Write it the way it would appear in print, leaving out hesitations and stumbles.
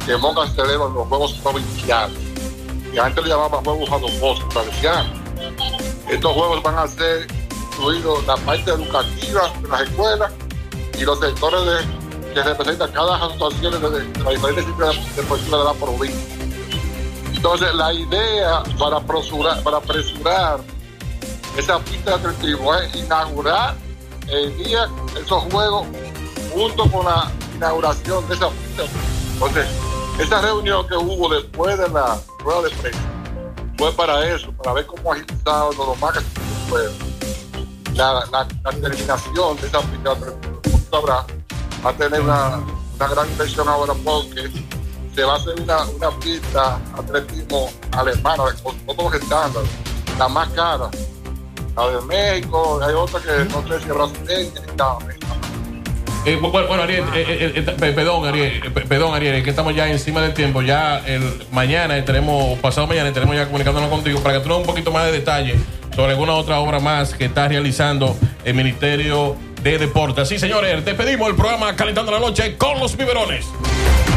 que Moca celebra los Juegos Provinciales. Y la gente le llamaba Juegos Adobosos provinciales. Estos juegos van a ser incluidos la parte educativa de las escuelas y los sectores que representan cada asociación de las diferentes ciclos deportivas de la provincia. Entonces, la idea para apresurar esa pista de atletismo es inaugurar el día esos juegos junto con la inauguración de esa pista. Entonces, esa reunión que hubo después de la rueda de prensa fue para eso, para ver cómo agilizado lo más que se puede la terminación de esa pista de atletismo. Va a tener una gran inversión ahora porque se va a hacer una pista de atletismo alemana con todos los estándares, la más cara, la de México, hay otra que no sé si es brasileña. Bueno, Ariel, perdón, Ariel, que estamos ya encima del tiempo. Ya pasado mañana estaremos ya comunicándonos contigo para que tú nos des un poquito más de detalle sobre alguna otra obra más que está realizando el Ministerio de Deportes. Así, señores, despedimos el programa Calentando la Noche con los Biberones.